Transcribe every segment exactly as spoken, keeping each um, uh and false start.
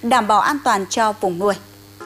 đảm bảo an toàn cho vùng nuôi.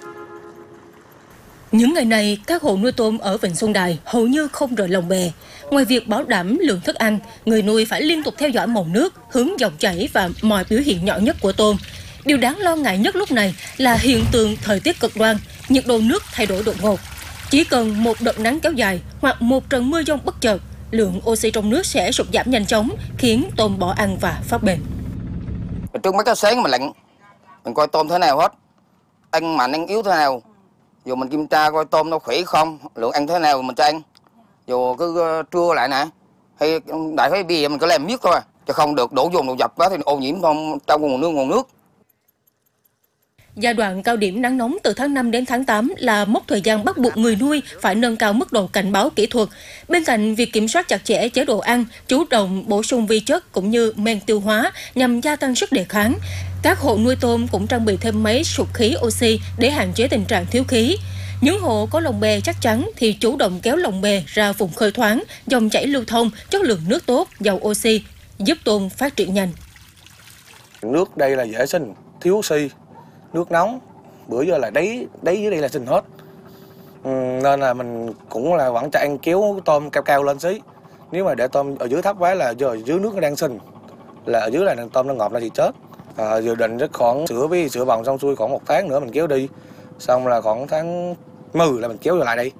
Những ngày này, các hộ nuôi tôm ở Vịnh Xuân Đài hầu như không rời lồng bè. Ngoài việc bảo đảm lượng thức ăn, người nuôi phải liên tục theo dõi màu nước, hướng dòng chảy và mọi biểu hiện nhỏ nhất của tôm. Điều đáng lo ngại nhất lúc này là hiện tượng thời tiết cực đoan, nhiệt độ nước thay đổi đột ngột. Chỉ cần một đợt nắng kéo dài hoặc một trận mưa dông bất chợt, lượng oxy trong nước sẽ sụt giảm nhanh chóng, khiến tôm bỏ ăn và phát bệnh. Trước mắt cái sáng mình lạnh, mình coi tôm thế nào hết, ăn mạnh ăn yếu thế nào, dù mình kiểm tra coi tôm nó khỏe không, lượng ăn thế nào mình cho ăn, dù cứ trưa lại nè, hay đại khái bia mình có làm miết thôi, chứ không được đổ dồn đổ dập quá thì ô nhiễm trong trong nguồn nước nguồn nước. Giai đoạn cao điểm nắng nóng từ tháng năm đến tháng tám là mốc thời gian bắt buộc người nuôi phải nâng cao mức độ cảnh báo kỹ thuật. Bên cạnh việc kiểm soát chặt chẽ chế độ ăn, chủ động bổ sung vi chất cũng như men tiêu hóa nhằm gia tăng sức đề kháng, các hộ nuôi tôm cũng trang bị thêm máy sụp khí oxy để hạn chế tình trạng thiếu khí. Những hộ có lồng bè chắc chắn thì chủ động kéo lồng bè ra vùng khơi thoáng, dòng chảy lưu thông, chất lượng nước tốt, giàu oxy, giúp tôm phát triển nhanh. Nước đây là dễ sinh, thiếu oxy. Nước nóng, bữa giờ là đáy, đáy dưới đây là sinh hết. Ừ, nên là mình cũng là vẫn cho ăn kéo tôm cao cao lên xí. Nếu mà để tôm ở dưới thấp quá là giờ dưới nước nó đang sinh, là ở dưới là tôm nó ngọt là thì chết. À, dự định rất khoảng sữa với sữa bồng xong xuôi khoảng một tháng nữa mình kéo đi. Xong là khoảng tháng mười là mình kéo trở lại đây.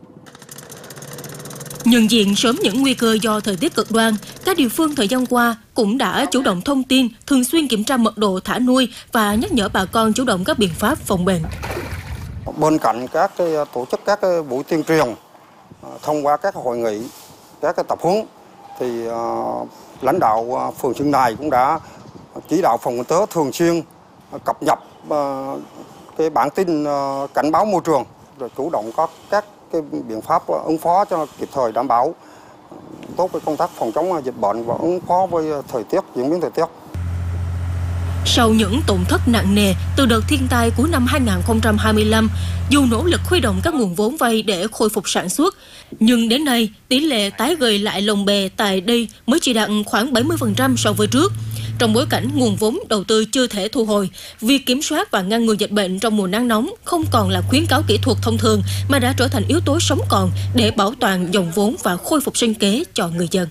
Nhận diện sớm những nguy cơ do thời tiết cực đoan, các địa phương thời gian qua cũng đã chủ động thông tin, thường xuyên kiểm tra mật độ thả nuôi và nhắc nhở bà con chủ động các biện pháp phòng bệnh. Bên cạnh các cái tổ chức các cái buổi tuyên truyền thông qua các hội nghị, các cái tập huấn thì uh, lãnh đạo phường Xuân Đài cũng đã chỉ đạo phòng kinh tế thường xuyên cập nhật uh, cái bản tin uh, cảnh báo môi trường, rồi chủ động có các cái biện pháp ứng phó cho kịp thời, đảm bảo tốt với công tác phòng chống dịch bệnh và ứng phó với thời tiết, diễn biến thời tiết. Sau những tổn thất nặng nề từ đợt thiên tai cuối năm hai nghìn không trăm hai mươi lăm, dù nỗ lực huy động các nguồn vốn vay để khôi phục sản xuất, nhưng đến nay tỷ lệ tái gầy lại lồng bè tại đây mới chỉ đạt khoảng bảy mươi phần trăm so với trước. Trong bối cảnh nguồn vốn đầu tư chưa thể thu hồi, việc kiểm soát và ngăn ngừa dịch bệnh trong mùa nắng nóng không còn là khuyến cáo kỹ thuật thông thường mà đã trở thành yếu tố sống còn để bảo toàn dòng vốn và khôi phục sinh kế cho người dân.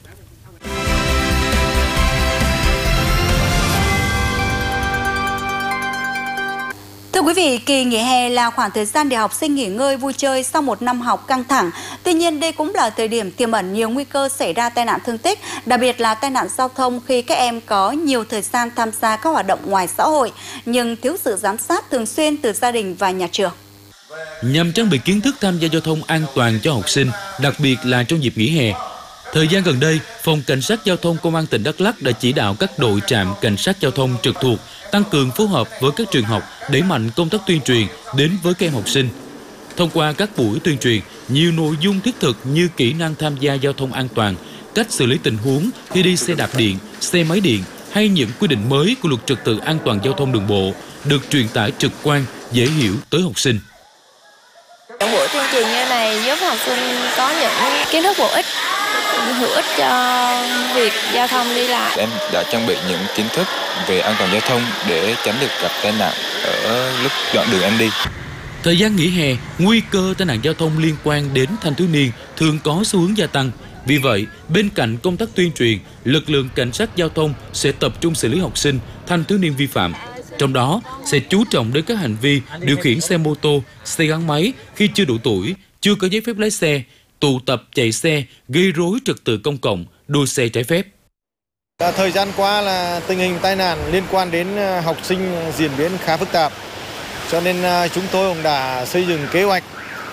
Thưa quý vị, kỳ nghỉ hè là khoảng thời gian để học sinh nghỉ ngơi vui chơi sau một năm học căng thẳng. Tuy nhiên, đây cũng là thời điểm tiềm ẩn nhiều nguy cơ xảy ra tai nạn thương tích, đặc biệt là tai nạn giao thông khi các em có nhiều thời gian tham gia các hoạt động ngoài xã hội, nhưng thiếu sự giám sát thường xuyên từ gia đình và nhà trường. Nhằm trang bị kiến thức tham gia giao thông an toàn cho học sinh, đặc biệt là trong dịp nghỉ hè, thời gian gần đây, Phòng Cảnh sát Giao thông Công an tỉnh Đắk Lắk đã chỉ đạo các đội trạm cảnh sát giao thông trực thuộc tăng cường phối hợp với các trường học, đẩy mạnh công tác tuyên truyền đến với các em học sinh. Thông qua các buổi tuyên truyền, nhiều nội dung thiết thực như kỹ năng tham gia giao thông an toàn, cách xử lý tình huống khi đi xe đạp điện, xe máy điện hay những quy định mới của luật trật tự an toàn giao thông đường bộ được truyền tải trực quan, dễ hiểu tới học sinh. Những buổi tuyên truyền như này giúp học sinh có những kiến thức bổ ích, hữu ích cho việc giao thông đi lại. Em đã trang bị những kiến thức về an toàn giao thông để tránh được gặp tai nạn ở lúc đoạn đường em đi. Thời gian nghỉ hè, nguy cơ tai nạn giao thông liên quan đến thanh thiếu niên thường có xu hướng gia tăng. Vì vậy, bên cạnh công tác tuyên truyền, lực lượng cảnh sát giao thông sẽ tập trung xử lý học sinh, thanh thiếu niên vi phạm. Trong đó, sẽ chú trọng đến các hành vi điều khiển xe mô tô, xe gắn máy khi chưa đủ tuổi, chưa có giấy phép lái xe, tụ tập chạy xe, gây rối trật tự công cộng, đua xe trái phép. Thời gian qua là tình hình tai nạn liên quan đến học sinh diễn biến khá phức tạp, cho nên chúng tôi cũng đã xây dựng kế hoạch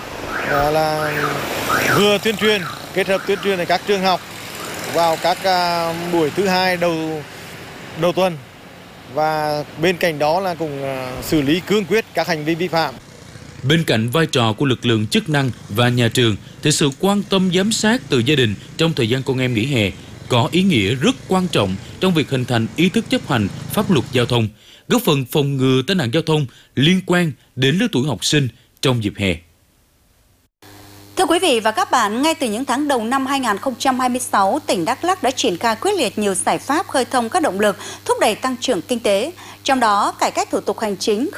là vừa tuyên truyền, kết hợp tuyên truyền ở các trường học vào các buổi thứ hai đầu đầu tuần, và bên cạnh đó là cùng xử lý cương quyết các hành vi vi phạm. Bên cạnh vai trò của lực lượng chức năng và nhà trường thì sự quan tâm giám sát từ gia đình trong thời gian con em nghỉ hè có ý nghĩa rất quan trọng trong việc hình thành ý thức chấp hành pháp luật giao thông, góp phần phòng ngừa tai nạn giao thông liên quan đến lứa tuổi học sinh trong dịp hè. Thưa quý vị và các bạn, ngay từ những tháng đầu năm hai nghìn không trăm hai mươi sáu, tỉnh Đắk Lắk đã triển khai quyết liệt nhiều giải pháp khơi thông các động lực, thúc đẩy tăng trưởng kinh tế. Trong đó, cải cách thủ tục hành chính,